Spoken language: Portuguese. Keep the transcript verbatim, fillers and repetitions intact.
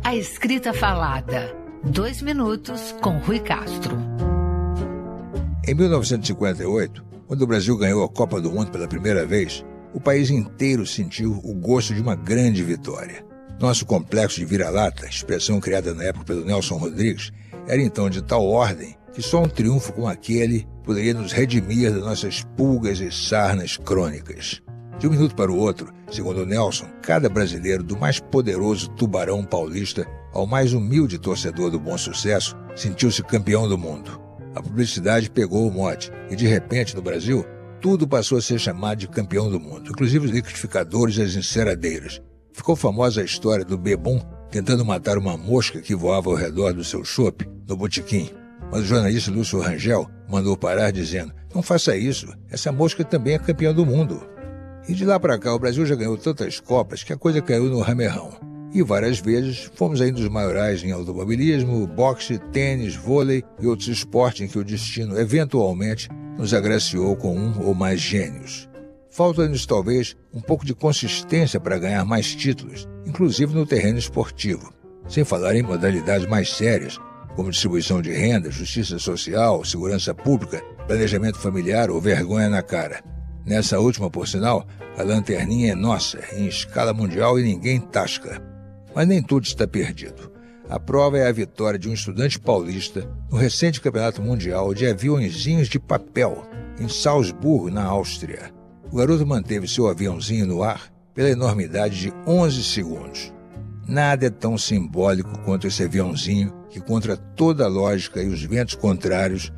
A escrita falada. Dois minutos com Rui Castro. Em mil novecentos e cinquenta e oito, quando o Brasil ganhou a Copa do Mundo pela primeira vez, o país inteiro sentiu o gosto de uma grande vitória. Nosso complexo de vira-lata, expressão criada na época pelo Nelson Rodrigues, era então de tal ordem que só um triunfo como aquele poderia nos redimir das nossas pulgas e sarnas crônicas. De um minuto para o outro, segundo o Nelson, cada brasileiro, do mais poderoso tubarão paulista ao mais humilde torcedor do Bom Sucesso, sentiu-se campeão do mundo. A publicidade pegou o mote e, de repente, no Brasil, tudo passou a ser chamado de campeão do mundo, inclusive os liquidificadores e as enceradeiras. Ficou famosa a história do bebum tentando matar uma mosca que voava ao redor do seu chope, no botequim. Mas o jornalista Lúcio Rangel mandou parar dizendo: não faça isso, essa mosca também é campeã do mundo. E de lá para cá o Brasil já ganhou tantas copas que a coisa caiu no ramerrão. E várias vezes fomos ainda os maiorais em automobilismo, boxe, tênis, vôlei e outros esportes em que o destino eventualmente nos agraciou com um ou mais gênios. Falta-nos talvez um pouco de consistência para ganhar mais títulos, inclusive no terreno esportivo. Sem falar em modalidades mais sérias, como distribuição de renda, justiça social, segurança pública, planejamento familiar ou vergonha na cara. Nessa última, por sinal, a lanterninha é nossa, em escala mundial, e ninguém tasca. Mas nem tudo está perdido. A prova é a vitória de um estudante paulista no recente Campeonato Mundial de Aviãozinhos de Papel, em Salzburgo, na Áustria. O garoto manteve seu aviãozinho no ar pela enormidade de onze segundos. Nada é tão simbólico quanto esse aviãozinho que, contra toda a lógica e os ventos contrários,